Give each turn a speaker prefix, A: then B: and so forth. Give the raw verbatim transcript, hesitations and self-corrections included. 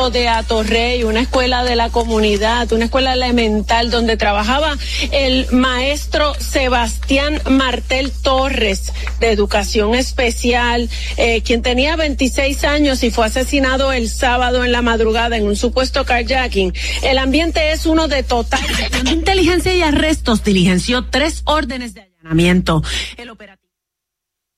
A: municipio de Atorrey, una escuela de la comunidad, una escuela elemental donde trabajaba el maestro Sebastián Martel Torres, de educación especial, eh, quien tenía veintiséis años y fue asesinado el sábado en la madrugada en un supuesto carjacking. El ambiente es uno de total inteligencia y arrestos. Diligenció tres órdenes de allanamiento. El operativo